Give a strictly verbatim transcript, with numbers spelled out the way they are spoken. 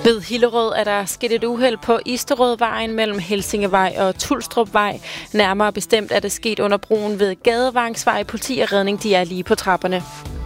Ved Hillerød er der sket et uheld på Isterødvejen mellem Helsingevej og Tulstrupvej. Nærmere bestemt er det sket under broen ved Gadevangsvej. Politi og redning de er lige på trapperne.